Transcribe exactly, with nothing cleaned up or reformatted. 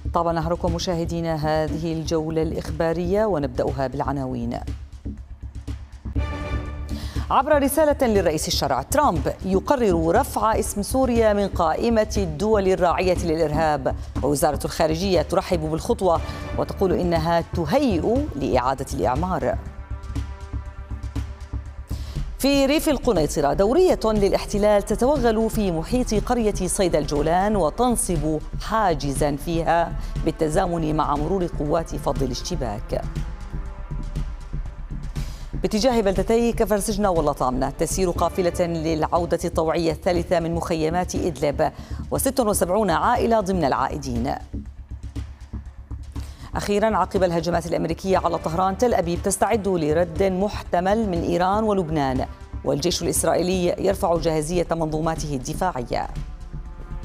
طبعا نهاركم مشاهدينا هذه الجولة الإخبارية ونبدأها بالعناوين. عبر رسالة للرئيس الشرع، ترامب يقرر رفع اسم سوريا من قائمة الدول الراعية للإرهاب، ووزارة الخارجية ترحب بالخطوة وتقول إنها تهيئ لإعادة الإعمار. في ريف القنيطرة دورية للاحتلال تتوغل في محيط قرية صيدا الجولان وتنصب حاجزا فيها بالتزامن مع مرور قوات فض الاشتباك. باتجاه بلدتي كفر سجنة واللطامنة تسير قافلة للعودة الطوعية الثالثة من مخيمات إدلب وست وسبعين عائلة ضمن العائدين. أخيرا، عقب الهجمات الأمريكية على طهران، تل أبيب تستعد لرد محتمل من إيران ولبنان، والجيش الإسرائيلي يرفع جاهزية منظوماته الدفاعية.